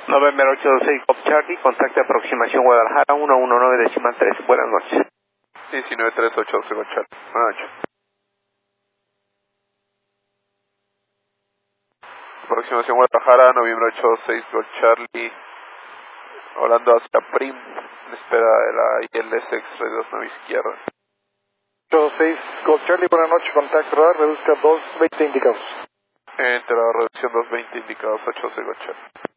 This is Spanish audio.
November 826 Golf Charlie, contacte aproximación Guadalajara 119.3. Buenas noches. 1938 Golf Charlie. Buenas noches. Aproximación Guadalajara, noviembre 86 Golf Charlie, volando hacia Prim, en espera de la ILS X-Ray 29 izquierda. 86 Golf Charlie, buenas noches, contacto radar, reduzca 220 indicados. Entre la reducción 220 indicados, 86 Golf Charlie.